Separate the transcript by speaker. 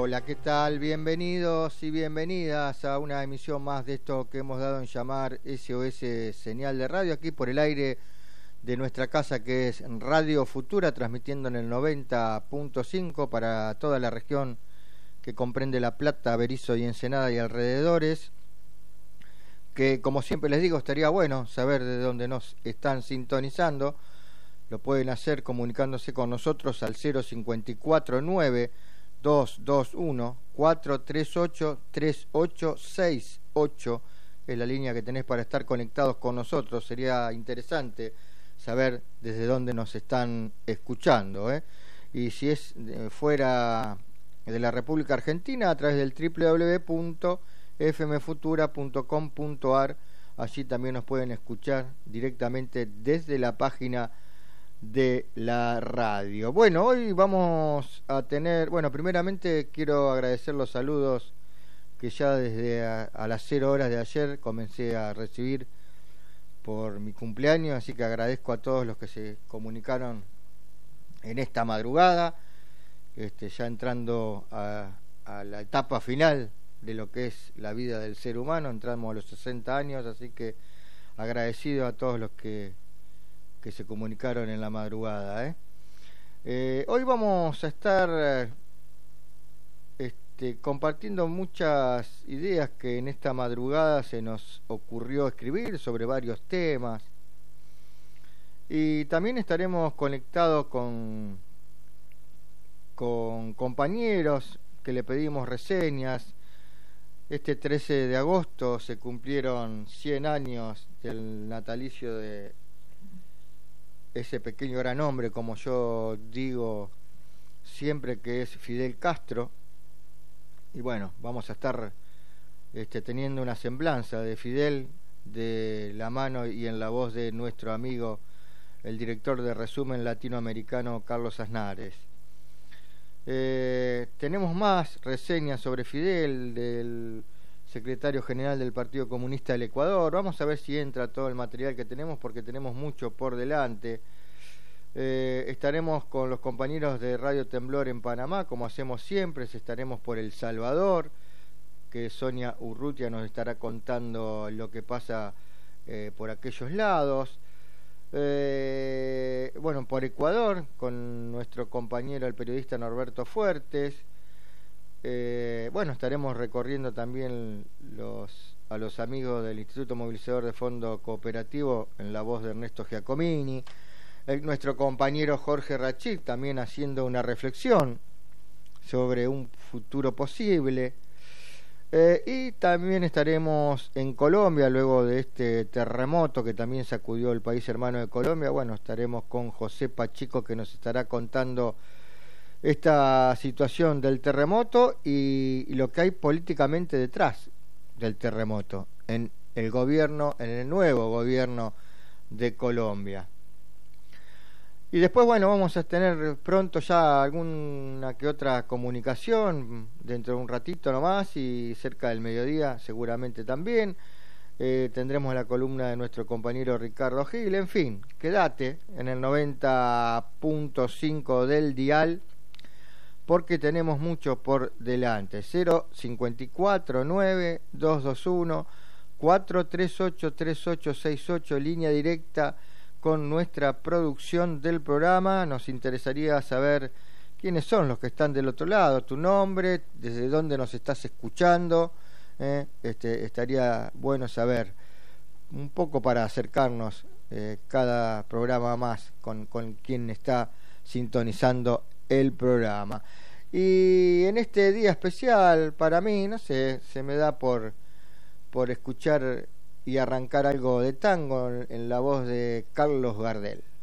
Speaker 1: Hola, ¿qué tal? Bienvenidos y bienvenidas a una emisión más de esto que hemos dado en llamar SOS Señal de Radio, aquí por el aire de nuestra casa, que es Radio Futura, transmitiendo en el 90.5 para toda la región que comprende La Plata, Berisso y Ensenada y alrededores, que como siempre les digo, estaría bueno saber de dónde nos están sintonizando. Lo pueden hacer comunicándose con nosotros al 0549 221 438 3868. Es la línea que tenés para estar conectados con nosotros. Sería interesante saber desde dónde nos están escuchando, Y si es fuera de la República Argentina, a través del www.fmfutura.com.ar. allí también nos pueden escuchar directamente desde la página de la radio. Bueno, hoy vamos a tener, primeramente quiero agradecer los saludos que ya desde a las 0 horas de ayer comencé a recibir por mi cumpleaños, así que agradezco a todos los que se comunicaron en esta madrugada, ya entrando a la etapa final de lo que es la vida del ser humano. Entramos a los 60 años, así que agradecido a todos los que se comunicaron en la madrugada. Hoy vamos a estar compartiendo muchas ideas que en esta madrugada se nos ocurrió escribir sobre varios temas, y también estaremos conectados con compañeros que le pedimos reseñas. Este 13 de agosto se cumplieron 100 años del natalicio de ese pequeño gran hombre, como yo digo siempre, que es Fidel Castro. Y bueno, vamos a estar teniendo una semblanza de Fidel de la mano y en la voz de nuestro amigo, el director de Resumen Latinoamericano, Carlos Aznares. Tenemos más reseñas sobre Fidel, del secretario general del Partido Comunista del Ecuador. Vamos a ver si entra todo el material que tenemos, porque tenemos mucho por delante. Estaremos con los compañeros de Radio Temblor en Panamá, como hacemos siempre. Estaremos por El Salvador, que Sonia Urrutia nos estará contando lo que pasa por aquellos lados. Por Ecuador, con nuestro compañero, el periodista Norberto Fuertes. Estaremos recorriendo también a los amigos del Instituto Movilizador de Fondo Cooperativo, en la voz de Ernesto Giacomini. Nuestro compañero Jorge Rachid también haciendo una reflexión sobre un futuro posible. Y también estaremos en Colombia, luego de este terremoto que también sacudió el país hermano de Colombia. Estaremos con José Pacheco, que nos estará contando esta situación del terremoto y lo que hay políticamente detrás del terremoto en el gobierno, en el nuevo gobierno de Colombia. Y después, vamos a tener pronto ya alguna que otra comunicación, dentro de un ratito nomás, y cerca del mediodía seguramente también. Tendremos la columna de nuestro compañero Ricardo Gil. En fin, quédate en el 90.5 del dial, porque tenemos mucho por delante. 0549 221 438 3868, línea directa con nuestra producción del programa. Nos interesaría saber quiénes son los que están del otro lado, tu nombre, desde dónde nos estás escuchando. Estaría bueno saber un poco para acercarnos cada programa más con quien está sintonizando el programa. Y en este día especial, para mí, no sé, se me da por escuchar y arrancar algo de tango en la voz de Carlos Gardel.